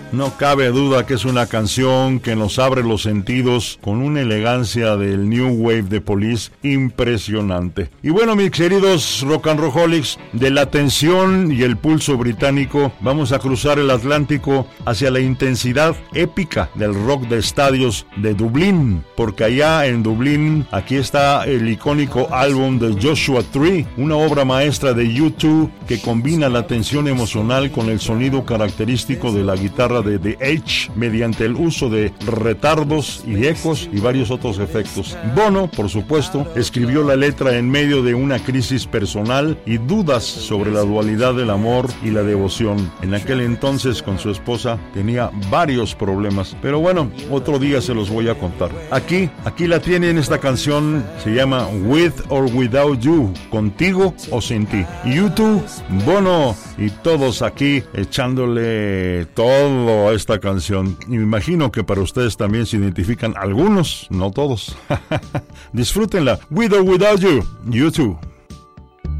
No cabe duda que es una canción que nos abre los sentidos con una elegancia del New Wave de Police impresionante. Y bueno, mis queridos rock and rollholics, de la tensión y el pulso británico, vamos a cruzar el Atlántico hacia la intensidad épica del rock de estadios de Dublín, porque allá en Dublín, aquí está el icónico álbum de Joshua Tree, una obra maestra de U2 que combina la tensión emocional con el sonido característico de la guitarra de The Edge mediante el uso de retardos y ecos y varios otros efectos. Bono, por supuesto, escribió la letra en medio de una crisis personal y dudas sobre la dualidad del amor y la devoción. En aquel entonces, con su esposa, tenía varios problemas, pero bueno, otro día se los voy a contar. Aquí la tienen, esta canción se llama With or Without You, contigo o sin ti. YouTube, Bono y todos aquí echándole todo a esta canción. Y me imagino que para ustedes también se identifican algunos, no todos. Disfrútenla. With or Without You, YouTube.